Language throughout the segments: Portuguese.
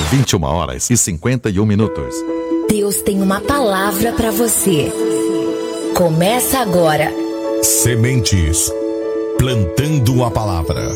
21h51. Deus tem uma palavra para você. Começa agora. Sementes, plantando a palavra.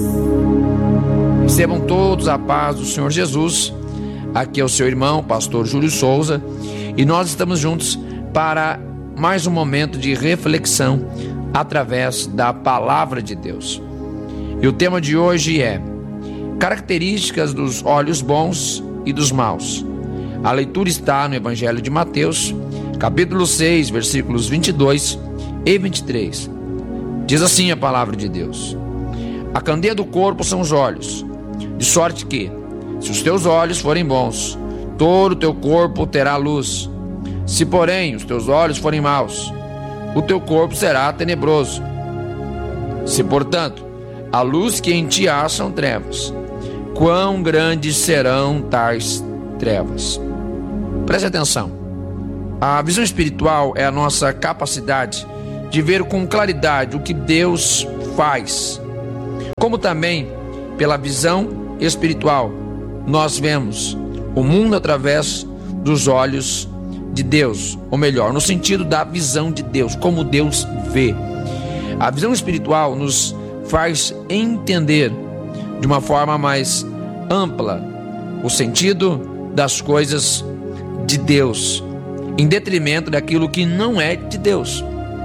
Recebam todos a paz do Senhor Jesus. Aqui é o seu irmão, pastor Júlio Souza, e nós estamos juntos para mais um momento de reflexão através da palavra de Deus. E o tema de hoje é características dos olhos bons e dos maus. A leitura está no Evangelho de Mateus, capítulo 6, versículos 22 e 23. Diz assim a palavra de Deus: a candeia do corpo são os olhos, de sorte que, se os teus olhos forem bons, todo o teu corpo terá luz. Se, porém, os teus olhos forem maus, o teu corpo será tenebroso. Se, portanto, a luz que em ti há são trevas, quão grandes serão tais trevas? Preste atenção. A visão espiritual é a nossa capacidade de ver com claridade o que Deus faz. Como também, pela visão espiritual, nós vemos o mundo através dos olhos de Deus, ou melhor, no sentido da visão de Deus, como Deus vê. A visão espiritual nos faz entender de uma forma mais ampla o sentido das coisas de Deus, em detrimento daquilo que não é de Deus.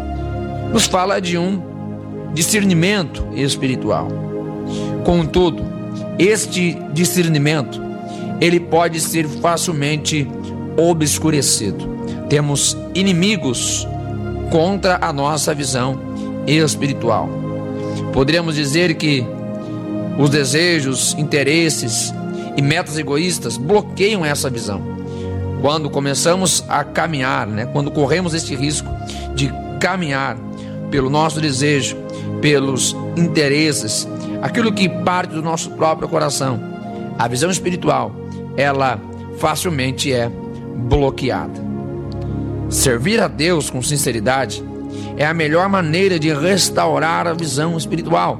Nos fala de um discernimento espiritual. Contudo, este discernimento, ele pode ser facilmente obscurecido. Temos inimigos contra a nossa visão espiritual. Poderíamos dizer que os desejos, interesses e metas egoístas bloqueiam essa visão. Quando começamos a caminhar, quando corremos este risco de caminhar pelo nosso desejo, pelos interesses, aquilo que parte do nosso próprio coração, a visão espiritual, ela facilmente é bloqueada. Servir a Deus com sinceridade é a melhor maneira de restaurar a visão espiritual.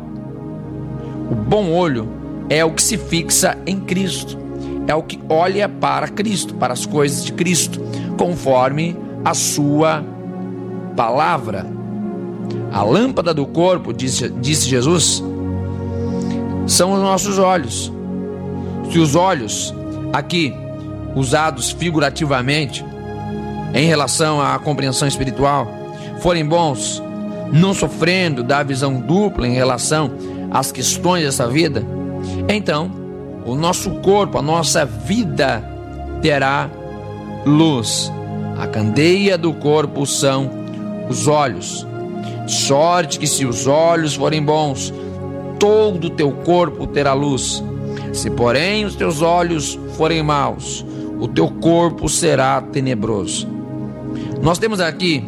O bom olho é o que se fixa em Cristo, é o que olha para Cristo, para as coisas de Cristo, conforme a sua palavra. A lâmpada do corpo, disse Jesus, são os nossos olhos. Se os olhos, aqui usados figurativamente, em relação à compreensão espiritual, forem bons, não sofrendo da visão dupla em relação às questões dessa vida, então o nosso corpo, a nossa vida terá luz. A candeia do corpo são os olhos. Sorte que, se os olhos forem bons, todo o teu corpo terá luz. Se, porém, os teus olhos forem maus, o teu corpo será tenebroso. Nós temos aqui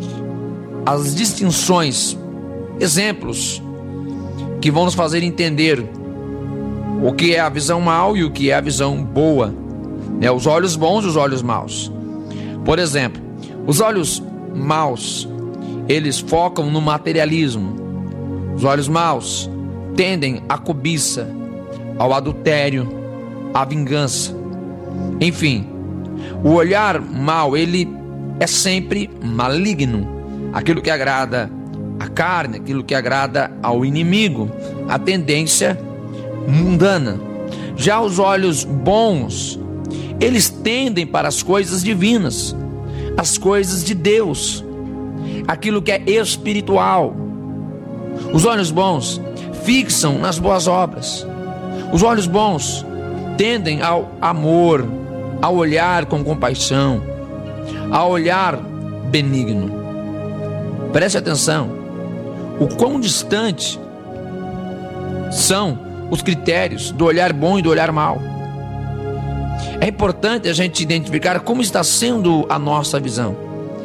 as distinções, exemplos que vão nos fazer entender o que é a visão mal e o que é a visão boa, os olhos bons e os olhos maus. Por exemplo, os olhos maus, eles focam no materialismo. Os olhos maus tendem à cobiça, ao adultério, à vingança. Enfim, o olhar mau, ele é sempre maligno. Aquilo que agrada à carne, aquilo que agrada ao inimigo, a tendência mundana. Já os olhos bons, eles tendem para as coisas divinas, as coisas de Deus, aquilo que é espiritual. Os olhos bons fixam nas boas obras. Os olhos bons tendem ao amor, ao olhar com compaixão, ao olhar benigno. Preste atenção, o quão distante são os critérios do olhar bom e do olhar mau. É importante a gente identificar como está sendo a nossa visão,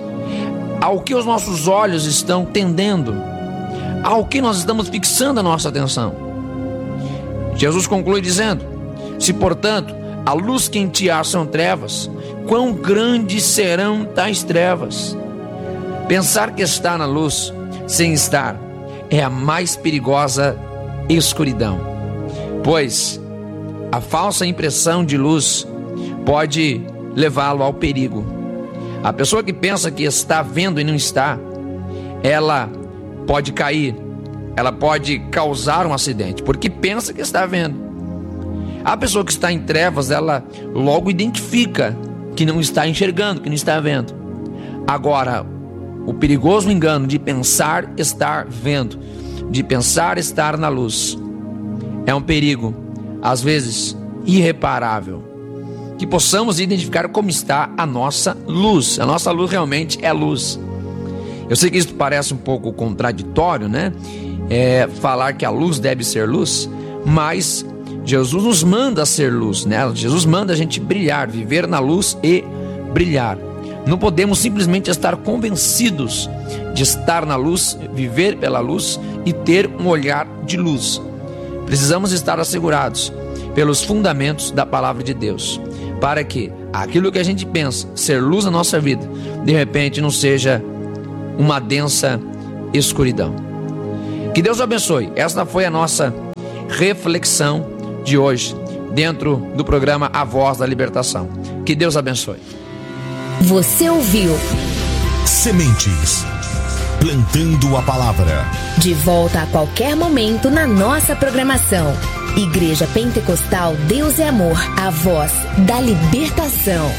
ao que os nossos olhos estão tendendo, ao que nós estamos fixando a nossa atenção. Jesus conclui dizendo: se, portanto, a luz que em ti há são trevas, quão grandes serão tais trevas? Pensar que está na luz sem estar é a mais perigosa escuridão, pois A falsa impressão de luz pode levá-lo ao perigo. A pessoa que pensa que está vendo e não está, ela pode cair, ela pode causar um acidente, porque pensa que está vendo. A pessoa que está em trevas, ela logo identifica que não está enxergando, que não está vendo. Agora, o perigoso engano de pensar estar vendo, de pensar estar na luz, é um perigo, às vezes, irreparável. Que possamos identificar como está a nossa luz. A nossa luz realmente é luz. Eu sei que isso parece um pouco contraditório, né? Falar que a luz deve ser luz, mas Jesus nos manda ser luz, né? Jesus manda a gente brilhar, viver na luz e brilhar. Não podemos simplesmente estar convencidos de estar na luz, viver pela luz e ter um olhar de luz. Precisamos estar assegurados pelos fundamentos da palavra de Deus, para que aquilo que a gente pensa ser luz na nossa vida, de repente não seja uma densa escuridão. Que Deus abençoe. Essa foi a nossa reflexão de hoje, dentro do programa A Voz da Libertação. Que Deus abençoe. Você ouviu Sementes, plantando a palavra. De volta a qualquer momento na nossa programação. Igreja Pentecostal Deus é Amor, a voz da libertação.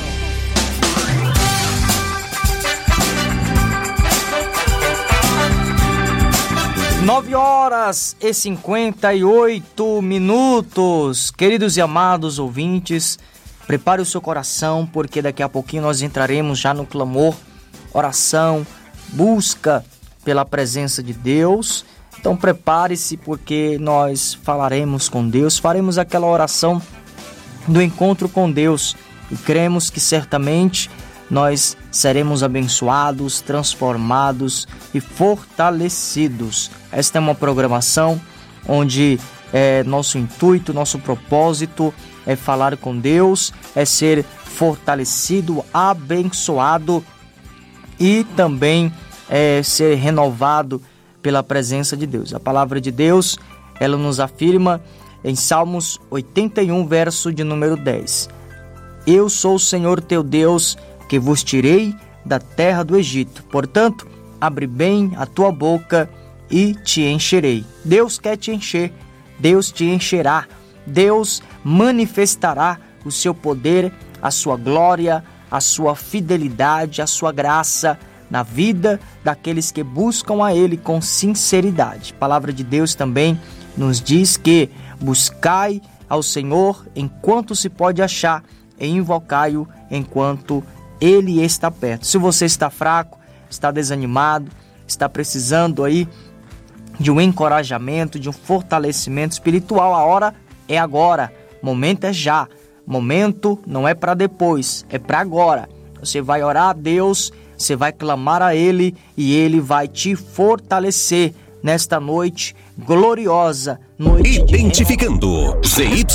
9h58. Queridos e amados ouvintes, prepare o seu coração, porque daqui a pouquinho nós entraremos já no clamor, oração, busca pela presença de Deus. Então prepare-se, porque nós falaremos com Deus, faremos aquela oração do encontro com Deus e cremos que certamente nós seremos abençoados, transformados e fortalecidos. Esta é uma programação onde nosso intuito, nosso propósito é falar com Deus, é ser fortalecido, abençoado e também ser renovado pela presença de Deus. A palavra de Deus, ela nos afirma em Salmos 81, verso de número 10. Eu sou o Senhor teu Deus, que vos tirei da terra do Egito. Portanto, abre bem a tua boca e te encherei. Deus quer te encher, Deus te encherá, Deus manifestará o seu poder, a sua glória, a sua fidelidade, a sua graça na vida daqueles que buscam a Ele com sinceridade. A palavra de Deus também nos diz que buscai ao Senhor enquanto se pode achar e invocai-o enquanto Ele está perto. Se você está fraco, está desanimado, está precisando aí de um encorajamento, de um fortalecimento espiritual, a hora é agora, momento é já, momento não é para depois, é para agora. Você vai orar a Deus, você vai clamar a Ele e Ele vai te fortalecer nesta noite gloriosa, noite identificando ZYU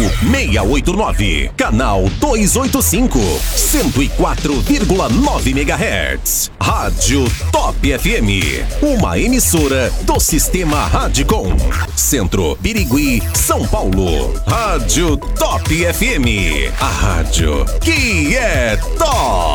689, canal 285, 104,9 MHz, Rádio Top FM, uma emissora do Sistema Radicom, Centro Birigui, São Paulo. Rádio Top FM, a rádio que é top.